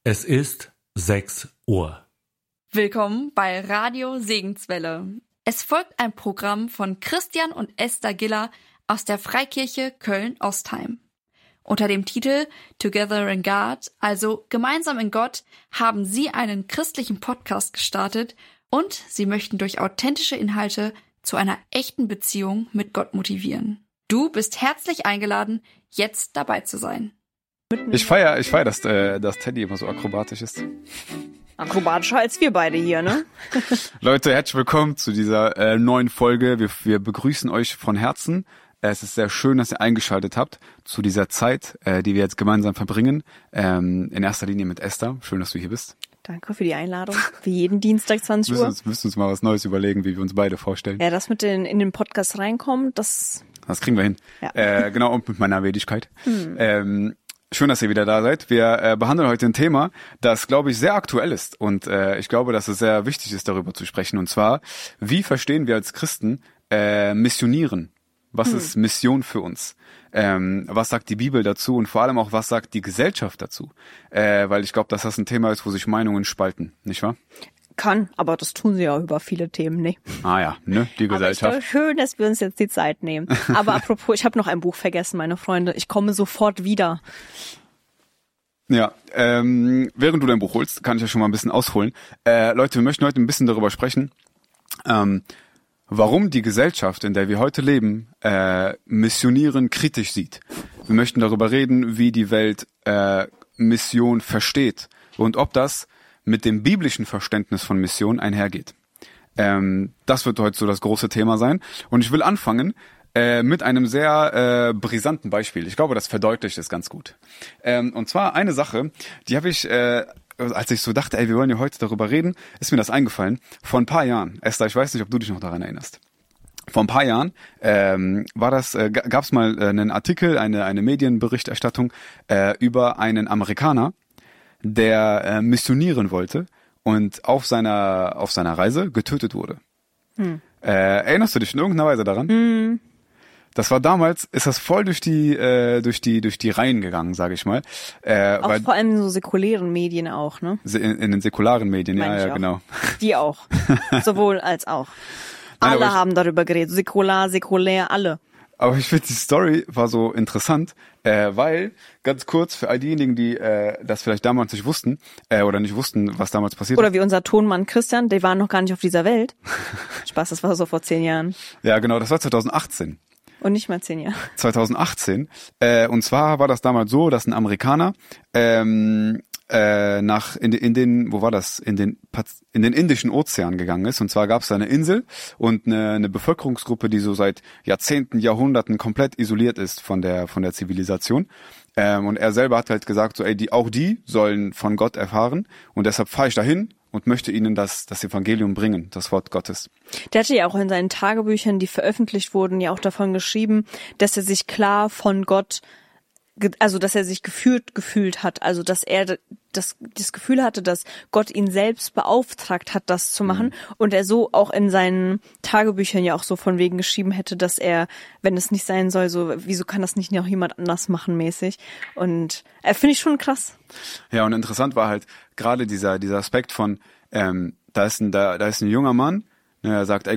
Es ist 6 Uhr. Willkommen bei Radio Segenswelle. Es folgt ein Programm von Christian und Esther Giller aus der Freikirche Köln-Ostheim. Unter dem Titel Together in God, also Gemeinsam in Gott, haben sie einen christlichen Podcast gestartet und sie möchten durch authentische Inhalte zu einer echten Beziehung mit Gott motivieren. Du bist herzlich eingeladen, jetzt dabei zu sein. Ich feier, dass Teddy immer so akrobatisch ist. Akrobatischer als wir beide hier, ne? Leute, herzlich willkommen zu dieser neuen Folge. Wir begrüßen euch von Herzen. Es ist sehr schön, dass ihr eingeschaltet habt zu dieser Zeit, die wir jetzt gemeinsam verbringen. In erster Linie mit Esther. Schön, dass du hier bist. Danke für die Einladung. Wie jeden Dienstag 20 Uhr. Wir müssen uns mal was Neues überlegen, wie wir uns beide vorstellen. Ja, das mit in den Podcast reinkommen, das kriegen wir hin. Ja. Genau, und mit meiner Wenigkeit. Schön, dass ihr wieder da seid. Wir behandeln heute ein Thema, das, glaube ich, sehr aktuell ist. Und ich glaube, dass es sehr wichtig ist, darüber zu sprechen. Und zwar, wie verstehen wir als Christen Missionieren? Was ist Mission für uns? Was sagt die Bibel dazu? Und vor allem auch, was sagt die Gesellschaft dazu? Weil ich glaube, dass das ein Thema ist, wo sich Meinungen spalten, nicht wahr? Kann, aber das tun sie ja über viele Themen, ne? Ah ja, ne, die Gesellschaft. Aber ist doch schön, dass wir uns jetzt die Zeit nehmen. Aber apropos, ich habe noch ein Buch vergessen, meine Freunde. Ich komme sofort wieder. Ja, während du dein Buch holst, kann ich ja schon mal ein bisschen ausholen. Leute, wir möchten heute ein bisschen darüber sprechen, warum die Gesellschaft, in der wir heute leben, Missionieren kritisch sieht. Wir möchten darüber reden, wie die Welt Mission versteht und ob das mit dem biblischen Verständnis von Mission einhergeht. Das wird heute so das große Thema sein. Und ich will anfangen mit einem sehr brisanten Beispiel. Ich glaube, das verdeutlicht es ganz gut. Und zwar eine Sache, die habe ich, als ich so dachte, wir wollen ja heute darüber reden, ist mir das eingefallen. Vor ein paar Jahren, Esther, ich weiß nicht, ob du dich noch daran erinnerst. Vor ein paar Jahren gab es mal einen Artikel, eine Medienberichterstattung über einen Amerikaner, der missionieren wollte und auf seiner Reise getötet wurde. Erinnerst du dich in irgendeiner Weise daran? Das war damals, ist das voll durch die Reihen gegangen, sage ich mal. Auch vor allem in so säkulären Medien auch, ne? In den säkularen Medien, ja, genau. Die auch. Sowohl als auch. Alle haben darüber geredet. Säkulär, alle. Aber ich finde, die Story war so interessant, weil, ganz kurz, für all diejenigen, die das vielleicht damals nicht wussten, oder nicht wussten, was damals passiert ist. Oder wie unser Tonmann Christian, der war noch gar nicht auf dieser Welt. Spaß, das war so vor 10 Jahren. Ja, genau, das war 2018. Und nicht mal 10 Jahre. 2018. Und zwar war das damals so, dass ein Amerikaner in den Indischen Ozean gegangen ist. Und zwar gab es da eine Insel und eine Bevölkerungsgruppe, die so seit Jahrzehnten, Jahrhunderten komplett isoliert ist von der Zivilisation. Und er selber hat halt gesagt, so, die sollen von Gott erfahren. Und deshalb fahre ich dahin und möchte ihnen das Evangelium bringen, das Wort Gottes. Der hatte ja auch in seinen Tagebüchern, die veröffentlicht wurden, ja auch davon geschrieben, dass er sich klar von Gott, also dass er sich gefühlt hat, also dass er das Gefühl hatte, dass Gott ihn selbst beauftragt hat, das zu machen, und er so auch in seinen Tagebüchern ja auch so von wegen geschrieben hätte, dass er, wenn es nicht sein soll, so, wieso kann das nicht noch jemand anders machen mäßig, und finde ich schon krass. Ja, und interessant war halt gerade dieser Aspekt von, da ist ein junger Mann, er sagt,